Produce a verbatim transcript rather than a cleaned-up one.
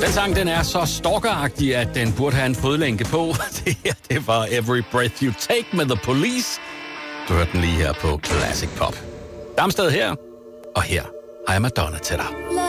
Den sang, den er så stalkeragtig, at den burde have en fodlænke på. Det her, det var Every Breath You Take med The Police. Du hørte den lige her på Classic Pop. Damsted her, og her har jeg Madonna til dig.